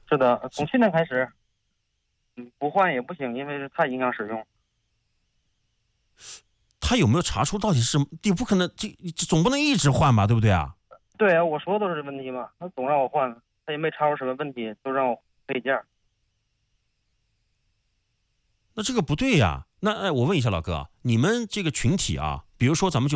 是的，从去年开始，不换也不行，因为太影响使用。 他有没有查出到底是什么？你不可能，这总不能一直换吧，对不对啊？ 对啊，我说的都是这问题嘛，他总让我换，他也没查出什么问题，都让我配件。 那这个不对呀。那我问一下老哥，你们这个群体啊，比如说咱们就